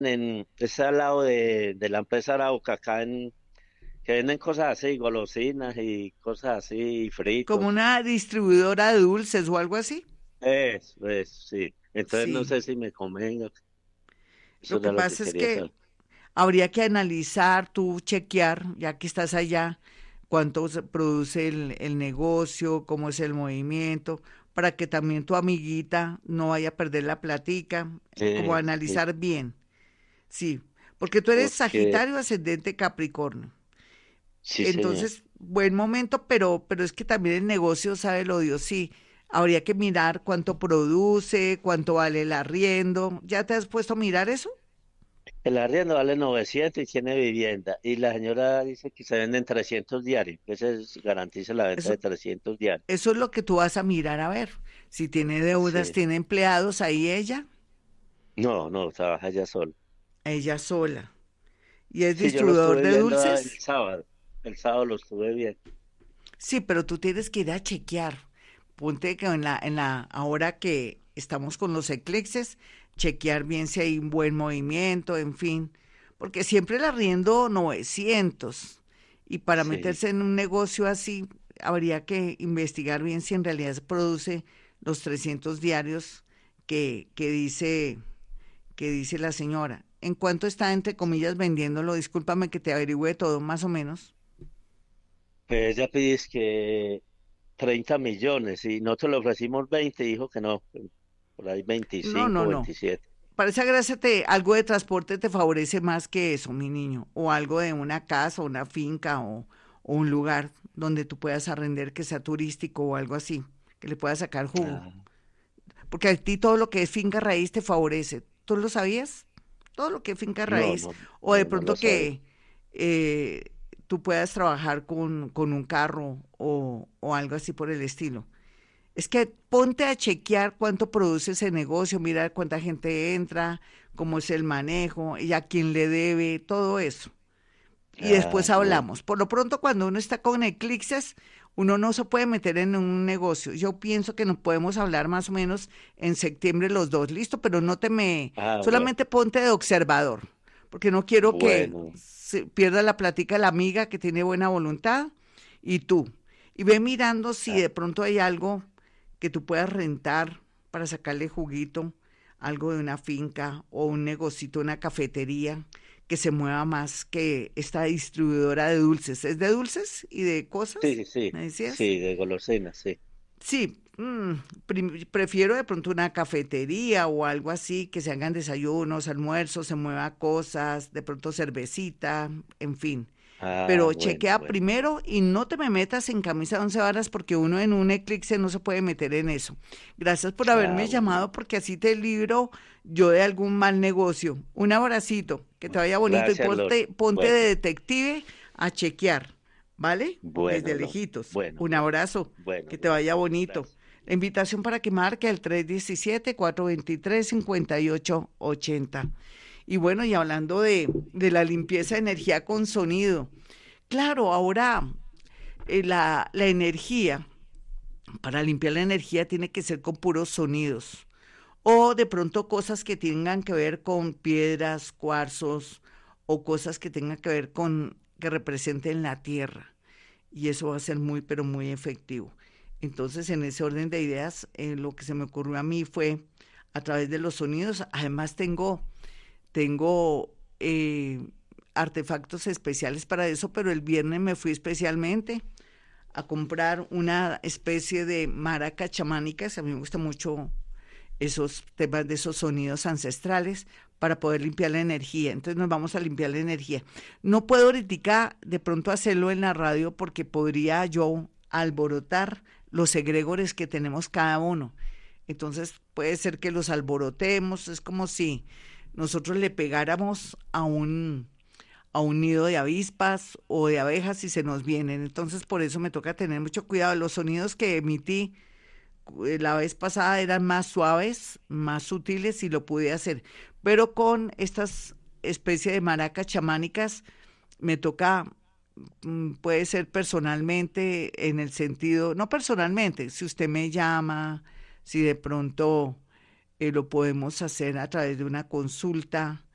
es al lado de la empresa Arauca, acá que venden cosas así, golosinas y cosas así, y como fritos. una distribuidora de dulces o algo así. Sí. Entonces no Sí, sé si me convenga. Eso lo que era lo que pasa es quería que saber. habría que analizar, tú chequear, ya que estás allá, cuánto se produce el negocio, cómo es el movimiento, para que también tu amiguita no vaya a perder la platica, como Sí, analizar bien, sí, porque tú eres porque Sagitario ascendente Capricornio. sí, señor. Entonces, buen momento, pero es que también el negocio, sabe lo Dios, sí. Habría que mirar cuánto produce, cuánto vale el arriendo. ¿Ya te has puesto a mirar eso? El arriendo vale 900 y tiene vivienda. Y la señora dice que se venden 300 diarios. Garantiza la venta de Eso, 300 diarios. eso es lo que tú vas a mirar a ver. Si tiene deudas, Sí. tiene empleados, ahí No, no, trabaja ya solo. ella sola. Y es Sí, yo lo distribuidor estuve de viendo el dulces. sábado. El sábado lo estuve viendo. Sí, pero tú tienes que ir a chequear. Ponte que ahora que estamos con los eclipses, chequear bien si hay un buen movimiento, en fin. Porque siempre el arriendo 900. Y para Sí. meterse en un negocio así, habría que investigar bien si en realidad se produce los 300 diarios que dice la señora. ¿En cuánto está, entre comillas, vendiéndolo? Discúlpame que te averigüe todo, más o menos. Pues ella pidió que 30 millones y nosotros le ofrecimos 20 y dijo que no, por ahí No, 25, no, no. 27. Para esa gracia algo de transporte te favorece más que eso, mi niño. O algo de una casa, una finca o un lugar donde tú puedas arrendar que sea turístico o algo así, que le puedas sacar jugo. Ah, Porque a ti todo lo que es finca raíz te favorece. ¿Tú lo sabías? Todo lo que es finca no, raíz. no, O de no, no lo pronto sabía. que tú puedas trabajar con un carro o algo así por el estilo. Es que ponte a chequear cuánto produce ese negocio, mirar cuánta gente entra, cómo es el manejo y a quién le debe, todo eso. Y Ah, después bueno. hablamos. Por lo pronto, cuando uno está con Eclipses, uno no se puede meter en un negocio. Yo pienso que nos podemos hablar más o menos en septiembre los dos, listo, pero no te me, Ah, bueno. solamente ponte de observador, porque no quiero que Bueno. se pierda la plática la amiga que tiene buena voluntad y tú. Y ve mirando si Ah, de pronto hay algo que tú puedas rentar para sacarle juguito, algo de una finca o un negocito, una cafetería que se mueva más que esta distribuidora de dulces. ¿Es de dulces y de sí, cosas? sí, sí. ¿Me decías? Sí, de golosinas, sí. Sí, prefiero de pronto una cafetería o algo así, que se hagan desayunos, almuerzos, se mueva cosas, de pronto cervecita, en fin. Ah, Pero bueno, chequea bueno. primero y no te me metas en camisa de once varas porque uno en un eclipse no se puede meter en eso. Gracias por Ah, haberme bueno. llamado porque así te libro yo de algún mal negocio. Un abracito, que te vaya bonito y Gracias, Lore. ponte Bueno, de detective a chequear, ¿vale? Desde bueno, Lore. lejitos. Bueno, Un abrazo, bueno, que te Lore. vaya bonito. Gracias. La invitación para que marque el 317-423-5880. Y bueno, y hablando de la limpieza de energía con sonido. Claro, ahora la energía, para limpiar la energía tiene que ser con puros sonidos. O de pronto cosas que tengan que ver con piedras, cuarzos o cosas que tengan que ver con que representen la tierra. Y eso va a ser muy, pero muy efectivo. Entonces, en ese orden de ideas, lo que se me ocurrió a mí fue a través de los sonidos. Además, tengo artefactos especiales para eso, pero el viernes me fui especialmente a comprar una especie de maraca chamánicas. A mí me gusta mucho esos temas de esos sonidos ancestrales para poder limpiar la energía. Entonces nos vamos a limpiar la energía. No puedo ahorita de pronto hacerlo en la radio porque podría yo alborotar los egregores que tenemos cada uno. Entonces puede ser que los alborotemos, es como si nosotros le pegáramos a un nido de avispas o de abejas y se nos vienen. Entonces por eso me toca tener mucho cuidado. Los sonidos que emití la vez pasada eran más suaves, más sutiles y lo pude hacer. Pero con estas especies de maracas chamánicas me toca, puede ser personalmente, en el sentido, no personalmente, si usted me llama, si de pronto lo podemos hacer a través de una consulta